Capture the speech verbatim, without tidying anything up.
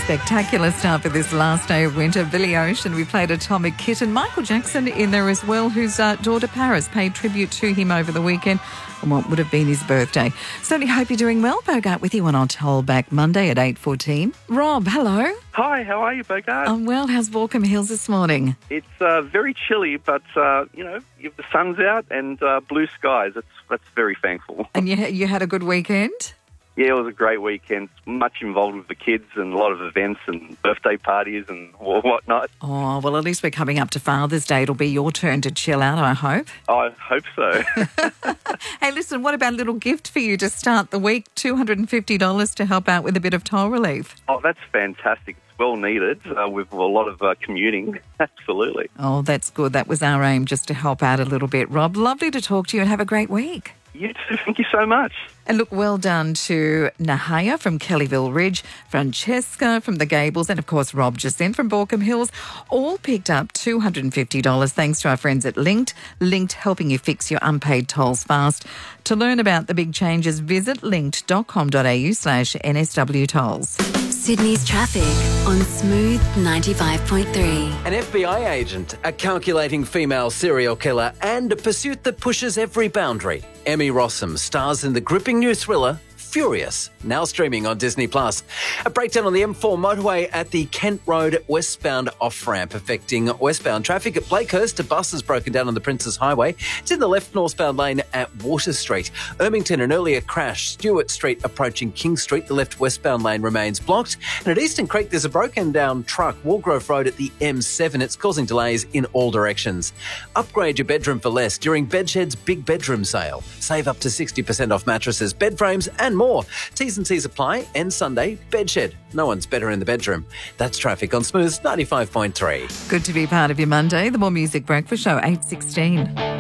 spectacular start for this last day of winter. Billy Ocean, we played Atomic Kitten. Michael Jackson in there as well, whose uh, daughter Paris paid tribute to him over the weekend on what would have been his birthday. Certainly hope you're doing well. Bogart with you on our Toll Back Monday at eight fourteen. Rob, hello. Hi, how are you, Bogart? I'm well. How's Baulkham Hills this morning? It's uh, very chilly, but, uh, you know, if the sun's out and uh, blue skies, that's, that's very thankful. And you, you had a good weekend? Yeah, it was a great weekend. Much involved with the kids and a lot of events and birthday parties and whatnot. Oh, well, at least we're coming up to Father's Day. It'll be your turn to chill out, I hope. I hope so. Hey, listen, what about a little gift for you to start the week? two hundred fifty dollars to help out with a bit of toll relief. Oh, that's fantastic. It's well needed uh, with a lot of uh, commuting. Absolutely. Oh, that's good. That was our aim, just to help out a little bit. Rob, lovely to talk to you and have a great week. You too. Thank you so much. And look, well done to Nahaya from Kellyville Ridge, Francesca from the Gables, and of course Rob just then from Baulkham Hills. All picked up two hundred fifty dollars thanks to our friends at Linked. Linked, helping you fix your unpaid tolls fast. To learn about the big changes, visit linkedcom.au slash NSW tolls. Sydney's traffic on Smooth ninety-five point three. An F B I agent, a calculating female serial killer, and a pursuit that pushes every boundary. Emmy Rossum stars in the gripping new thriller Furious, now streaming on Disney Plus. A breakdown on the M four motorway at the Kent Road westbound off-ramp, affecting westbound traffic at Blakehurst. A bus has broken down on the Princes Highway. It's in the left northbound lane at Water Street. Ermington, an earlier crash. Stewart Street approaching King Street. The left westbound lane remains blocked. And at Eastern Creek, there's a broken down truck, Walgrove Road at the M seven. It's causing delays in all directions. Upgrade your bedroom for less during Bedshed's Big Bedroom Sale. Save up to sixty percent off mattresses, bed frames and more. More. T's and C's apply. End Sunday, Bedshed. No one's better in the bedroom. That's traffic on Smooth ninety-five point three. Good to be part of your Monday. The More Music Breakfast Show, eight sixteen.